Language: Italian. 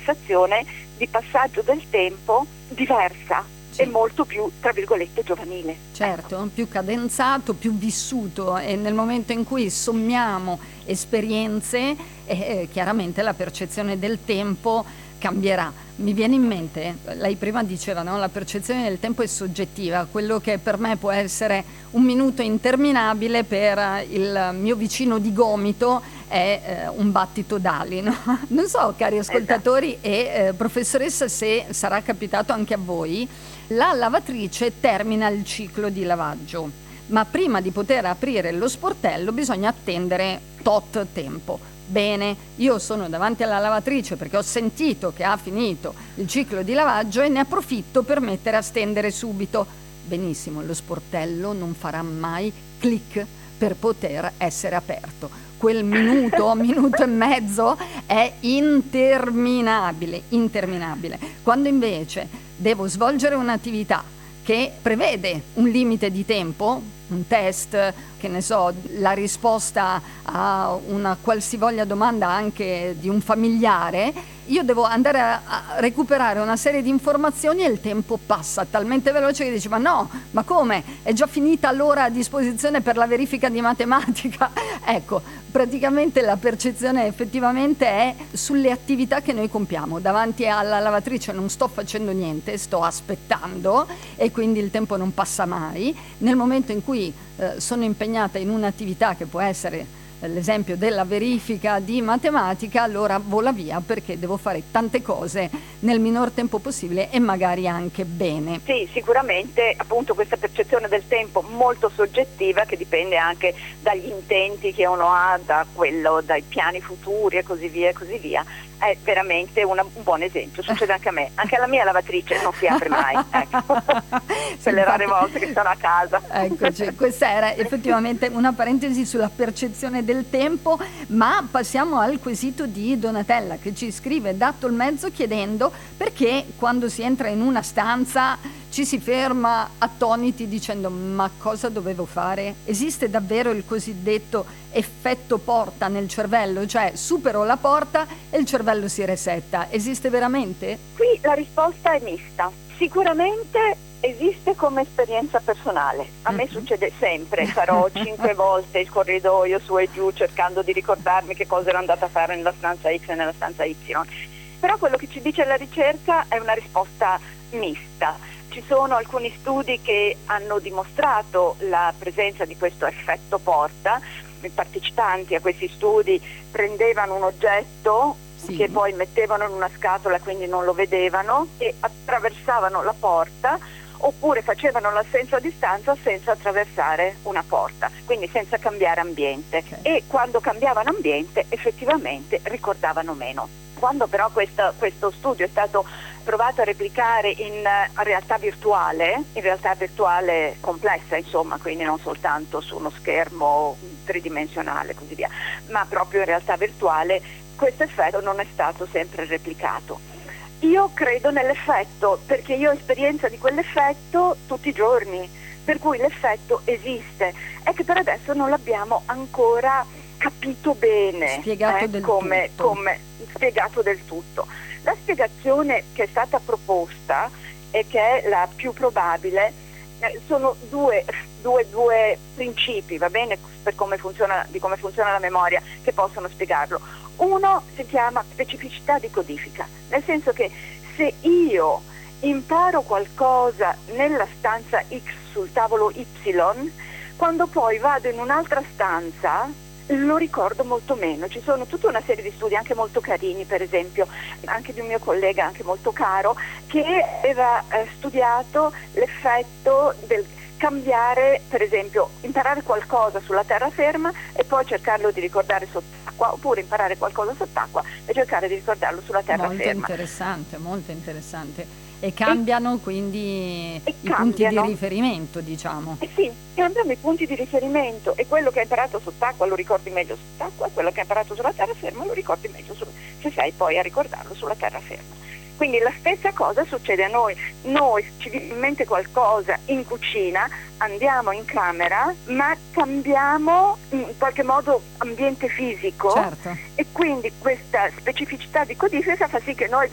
sensazione di passaggio del tempo diversa. Sì. E molto più, tra virgolette, giovanile. Certo, più cadenzato, più vissuto, e nel momento in cui sommiamo esperienze, chiaramente la percezione del tempo cambierà. Mi viene in mente, lei prima diceva, no? La percezione del tempo è soggettiva, quello che per me può essere un minuto interminabile, per il mio vicino di gomito è un battito d'ali, no? Non so, cari ascoltatori e professoressa, se sarà capitato anche a voi. La lavatrice termina il ciclo di lavaggio, ma prima di poter aprire lo sportello bisogna attendere tot tempo. Bene, io sono davanti alla lavatrice perché ho sentito che ha finito il ciclo di lavaggio e ne approfitto per mettere a stendere subito. Benissimo, lo sportello non farà mai clic per poter essere aperto. Quel minuto, minuto e mezzo è interminabile. Quando invece devo svolgere un'attività che prevede un limite di tempo, un test, che ne so, la risposta a una qualsivoglia domanda anche di un familiare, io devo andare a recuperare una serie di informazioni e il tempo passa talmente veloce che dici: ma no, ma come? È già finita l'ora a disposizione per la verifica di matematica? Ecco, praticamente la percezione effettivamente è sulle attività che noi compiamo. Davanti alla lavatrice non sto facendo niente, sto aspettando e quindi il tempo non passa mai. Nel momento in cui sono impegnata in un'attività che può essere l'esempio della verifica di matematica, allora vola via perché devo fare tante cose nel minor tempo possibile e magari anche bene. Sì, sicuramente appunto questa percezione del tempo molto soggettiva, che dipende anche dagli intenti che uno ha, dai piani futuri e così via, è veramente un buon esempio. Succede anche a me, anche alla mia lavatrice non si apre mai, ecco. Per le rare volte che sono a casa. Eccoci, questa era effettivamente una parentesi sulla percezione del tempo, ma passiamo al quesito di Donatella, che ci scrive dato il mezzo chiedendo perché quando si entra in una stanza ci si ferma attoniti dicendo: ma cosa dovevo fare? Esiste davvero il cosiddetto effetto porta nel cervello? Cioè supero la porta e il cervello si resetta. Esiste veramente? Qui la risposta è mista. Sicuramente esiste come esperienza personale. A me succede sempre, farò 5 volte il corridoio su e giù cercando di ricordarmi che cosa ero andata a fare nella stanza X e nella stanza Y. Però quello che ci dice la ricerca è una risposta mista. Ci sono alcuni studi che hanno dimostrato la presenza di questo effetto porta. I partecipanti a questi studi prendevano un oggetto che poi mettevano in una scatola, quindi non lo vedevano, e attraversavano la porta, oppure facevano l'assenso a distanza senza attraversare una porta, quindi senza cambiare ambiente. Okay. E quando cambiavano ambiente effettivamente ricordavano meno. Quando però questo studio è stato provato a replicare in realtà virtuale complessa, insomma, quindi non soltanto su uno schermo tridimensionale e così via, ma proprio in realtà virtuale, questo effetto non è stato sempre replicato. Io credo nell'effetto perché io ho esperienza di quell'effetto tutti i giorni, per cui l'effetto esiste, è che per adesso non l'abbiamo ancora capito bene, spiegato come spiegato del tutto. La spiegazione che è stata proposta e che è la più probabile sono due principi, va bene, di come funziona la memoria, che possono spiegarlo. Uno si chiama specificità di codifica, nel senso che se io imparo qualcosa nella stanza X sul tavolo Y, quando poi vado in un'altra stanza lo ricordo molto meno. Ci sono tutta una serie di studi anche molto carini, per esempio anche di un mio collega anche molto caro, che aveva studiato l'effetto del cambiare, per esempio imparare qualcosa sulla terraferma e poi cercarlo di ricordare sott'acqua, oppure imparare qualcosa sott'acqua e cercare di ricordarlo sulla terraferma. Molto interessante. E cambiano quindi punti di riferimento, diciamo. Sì, cambiano i punti di riferimento, e quello che hai imparato sott'acqua lo ricordi meglio sott'acqua, e quello che hai imparato sulla terraferma lo ricordi meglio se sei poi a ricordarlo sulla terraferma. Quindi la stessa cosa succede a noi. Noi ci viene in mente qualcosa in cucina, andiamo in camera, ma cambiamo in qualche modo ambiente fisico, certo. E quindi questa specificità di codifica fa sì che noi